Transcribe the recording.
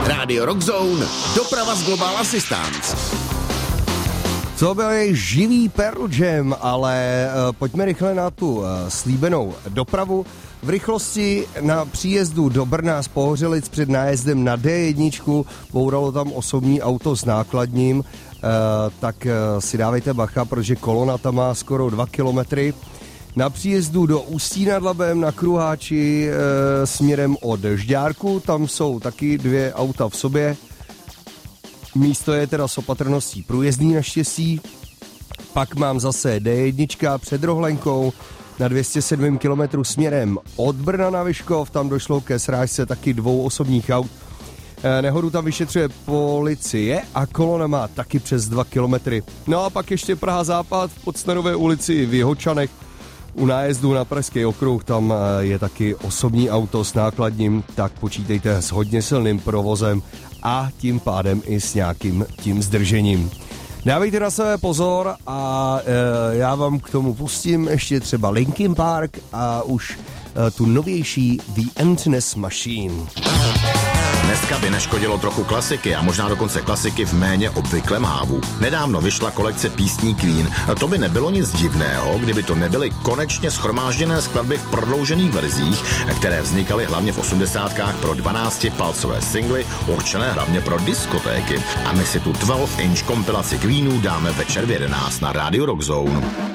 Radio Rockzone, doprava z Global Assistance. To byl živý Pearl Jam, ale pojďme rychle na tu slíbenou dopravu. V rychlosti na příjezdu do Brna z Pohořelic před nájezdem na D1 bouralo tam osobní auto s nákladním, tak si dávejte bacha, protože kolona tam má skoro 2 kilometry. Na příjezdu do Ústí nad Labem na kruháči směrem od Žďárku, tam jsou taky 2 auta v sobě. Místo je teda s opatrností průjezdný naštěstí. Pak mám zase D1 před Rohlenkou na 207 km směrem od Brna na Vyškov. Tam došlo ke srážce taky 2 osobních aut. Nehodu tam vyšetřuje policie a kolona má taky přes 2 km. No a pak ještě Praha Západ v Podstarové ulici v Jihočanech. U nájezdu na Pražský okruh tam je taky osobní auto s nákladním, tak počítejte s hodně silným provozem a tím pádem i s nějakým tím zdržením. Dávejte na sebe pozor a já vám k tomu pustím ještě třeba Linkin Park a už tu novější The Emptiness Machine. Dneska by neškodilo trochu klasiky a možná dokonce klasiky v méně obvyklém hávu. Nedávno vyšla kolekce písní Queen. To by nebylo nic divného, kdyby to nebyly konečně shromážděné skladby v prodloužených verzích, které vznikaly hlavně v 80kách pro 12-palcové singly, určené hlavně pro diskotéky. A my si tu 12-inch kompilaci Queenů dáme večer v 11 na Radio Rockzone.